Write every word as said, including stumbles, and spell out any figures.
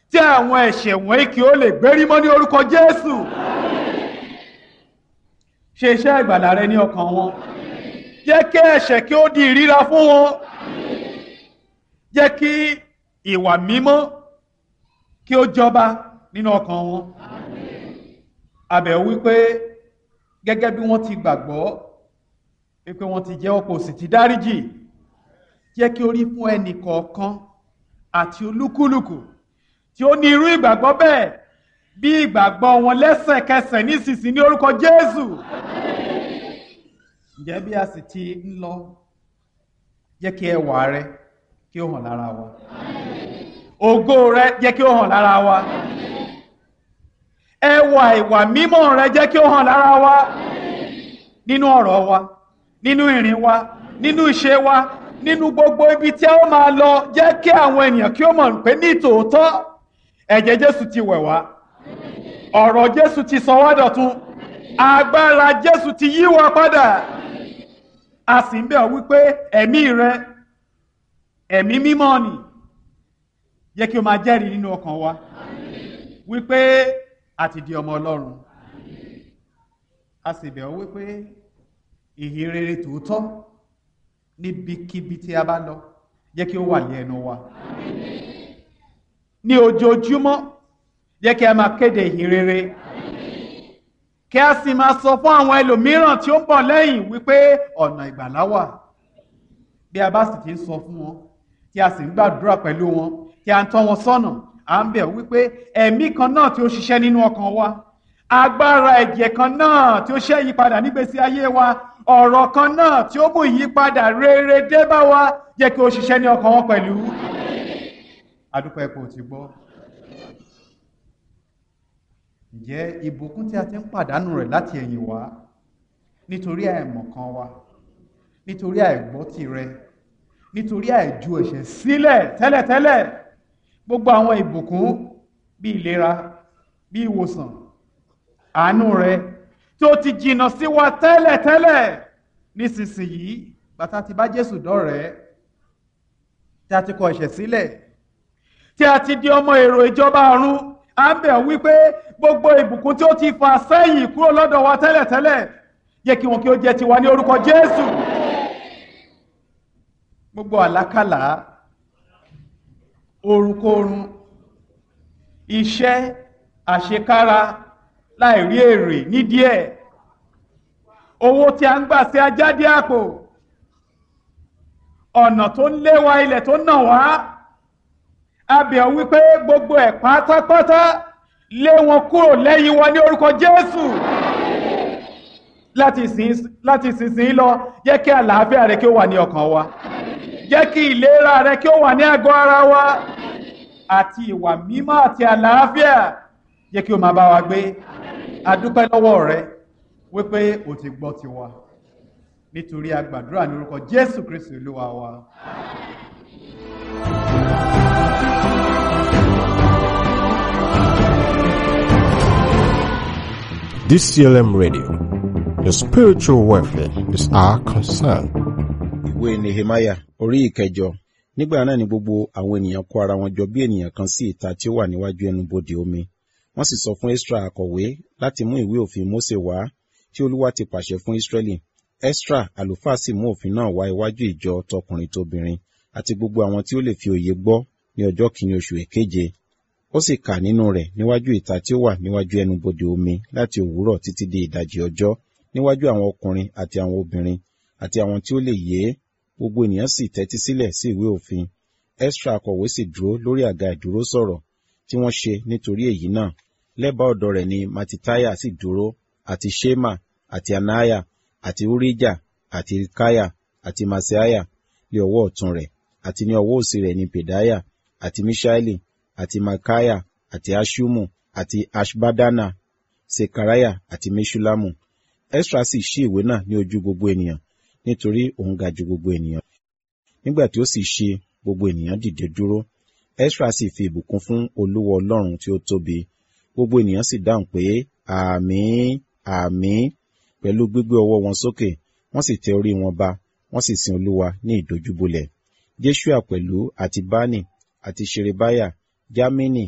tí àwọn ẹ̀ṣẹ̀ wọ̀nyí kí ó lè gbérí mọ́ ní orúkọ Jésù. Ṣe iṣẹ́ ìgbàlà rẹ ní ọkàn wọn. Jẹ́ kí ẹ̀ṣẹ̀ kí ó di ìríra fún wọn. Jẹ́ kí ìwà mímọ́ kí ó jọba nínú ọkàn wọn. A bẹ̀ ọ́ wípé gẹ́gẹ́ bí wọ́n ti gbàgbọ́ wípé wọ́n ti jẹ́wọ́ kò sì ti dáríjì, jẹ́ kí ó rí fún ẹnì kọ̀ọ̀kan àti olúkúlùkù tí ó ní irú ìgbàgbọ́ bẹ́ẹ̀ bí ìgbàgbọ́ wọn lẹ́sẹ̀kẹsẹ̀ nísinsìnyí ní orúkọ Jésù. Ǹjẹ́ bí a sì ti ń lọ, jẹ́ kí ẹwà rẹ kí ó hàn lára wa. Ògo rẹ jẹ́ kí ó hàn lára wa. Ẹwà ìwà mímọ́ rẹ jẹ́ kí ó hàn lára wa. Nínú ọ̀rọ̀ wa, nínú ìrìn wa, nínú ìṣe wa, nínú gbogbo ibi tí a ó máa lọ, jẹ́ kí àwọn ènìyàn kí ó mọ̀ pé ní tòótọ́ ẹ̀jẹ̀ Jésù ti wẹ̀ wá. Ọ̀rọ̀ Jésù ti sọ wá dọ̀tun. Agbára Jésù ti yí wa padà. A sì ń bẹ̀ ọ́ wípé ẹ̀mí rẹ, ẹ̀mí mímọ́ ni, jẹ́ kí o máa jẹ́rìí nínú ọkàn wa wípé a ti di ọmọ Ọlọ́run. A sì bẹ̀ ọ́ wípé ìhìn rere tòótọ́ níbikíbi tí a bá lọ, jẹ́ kí ó wà ní ẹnu wa. Ní ojoojúmọ́, jẹ́ kí a máa kéde ìhìn rere. Kí a sì máa sọ fún àwọn ẹlòmíràn tí ó ń bọ̀ lẹ́yìn wípé ọ̀nà ìgbàlà wà. Bí a bá sì ti ń sọ fún wọn, tí a sì ń gbàdúrà pẹ̀lú wọn, tí a ń tọ́ wọn sọ́nà, à ń bẹ̀ wípé ẹ̀mí kan náà tí ó ṣiṣẹ́ nínú ọkàn wa, agbára ẹ̀jẹ̀ kan náà tí ó ṣe ìyípadà nígbésí ayé wa, ọ̀rọ̀ kan náà tí ó mú ìyípadà rere dé bá wa, jẹ́ kí ó ṣiṣẹ́ ní ọkàn wọn pẹ̀lú. Adúpẹ́ ipò tí gbọ́. Ǹjẹ́ ìbùkún tí a ti ń pàdánù rẹ̀ láti ẹ̀yìn wá nítorí àìmọ̀kan wa, nítorí àìgbọ́ tìrẹ, nítorí àìju ẹ̀ṣẹ̀ sílẹ̀ tẹ́lẹ̀tẹ́lẹ̀, gbogbo àwọn ìbùkún bí ìlera, bí ìwòsàn, àánú rẹ tí ó ti jìnnà sí wa tẹ́lẹ̀tẹ́lẹ̀, nísinsìnyí bàtà ti bá Jésù dọ́rẹ̀ẹ́, tí a ti kọ ẹ̀ṣẹ̀ sílẹ̀, tí a ti di ọmọ èrò ìjọba ọ̀run, à ń bẹ̀ wípé gbogbo ìbùkún tí ó ti fà sẹ́yìn kúrò lọ́dọ̀ wa tẹ́lẹ̀tẹ́lẹ̀, jẹ́ kí wọn kí ó jẹ́ tiwa ní orúkọ Jésù. Gbogbo àlákàlà, orunkorun, iṣẹ́ àṣekára láìrí èrè nídìí ẹ̀, owó tí a ń gbà sí ajáde àpò, ọ̀nà tó ń lé wa, ilẹ̀ tó ń nà wá, a bẹ̀ ọ́ wípé gbogbo ẹ̀ pátápátá lé wọn kúrò lẹ́yìn wa ní orúkọ Jésù. Láti ìsinsìnyí lọ, jẹ́ kí àlàáfíà rẹ kí ó wà ní ọkàn wa, jẹ́ kí ìlera rẹ kí ó wà ní àgọ́ ara wa, àti ìwà mímọ́ àti àlàáfíà jẹ́ kí ó máa bá wa gbé. A dúpẹ́ lọ́wọ́ rẹ wípé o ti gbọ́ tiwa, nítorí a gbàdúrà ní orúkọ Jésù Kristi Olúwa wa. D C L M Radio, your spiritual welfare is our concern. Ìwé Nehemiah orí ìkẹjọ. Nígbà náà ni gbogbo àwọn ènìyàn kó ara wọn jọ bí ènìyàn kan sí ìta tí ó wà níwájú ẹnubodè omi. Wọ́n sì sọ fún Esra akọ̀wé láti mú ìwé òfin Mósè wá tí Olúwa ti pàṣẹ fún Ísírẹ́lì. Esra àlùfáà sì mú òfin náà wá iwájú ìjọ tọkùnrin tóbìnrin àti gbogbo àwọn tí ó lè fi òye gbọ́ ní ọjọ́ kìíní oṣù èkeje. Ó sì kà nínú rẹ̀ níwájú ìta tí ó wà níwájú ẹnubodè omi láti òwúrọ̀ títí di ìdajì ọjọ́, níwájú àwọn ọkùnrin àti àwọn obìnrin àti àwọn tí ó lè yé. Gbogbo ènìyàn sì tẹ́tí sílẹ̀ sí ìwé òfin. Esra akọ̀wé sì dúró lórí àga ìdúró sọ̀rọ̀, tí wọ́n ṣe nítorí èyí náà. Lẹ́bàá ọ̀dọ̀ rẹ̀ ni Matitiah sì dúró, àti Ṣema, àti Anaya, àti Urijah, àti Hilkiah, àti Maaseiah ní ọwọ́ ọ̀tún rẹ̀, àti ní ọwọ́ òsì rẹ̀ ni Pedaiah, àti Mishaeli, àti Malkiah, àti Ashumu, àti Ashbadana, Sekariah, àti Meshulamu. Esra sì ṣí ìwé náà ní ojú gbogbo ènìyàn, nítorí òun ga ju gbogbo ènìyàn. Nígbà tí ó sì ṣe, gbogbo ènìyàn dìde dúró. Esra sì fi ìbùkún fún Olúwa Ọlọ́run tí ó tóbi. Gbogbo ènìyàn sì dáhùn pé, àmín, àmín, pẹ̀lú gbígbé ọwọ́ wọn sókè. Wọ́n sì tẹ orí wọn ba, wọ́n sì sin Olúwa ní ìdojúbolẹ̀. Jeṣua pẹ̀lú àti Bani, àti Ṣerebiah, Jamini,